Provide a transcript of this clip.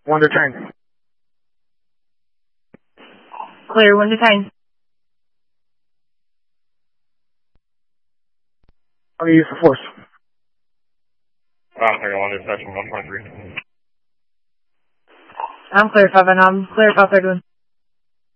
1 to 10. Clear, 1 to 10. How do you use the force? I don't think I want to do section 1.3. I'm clear, 5, and I'm clear, 531.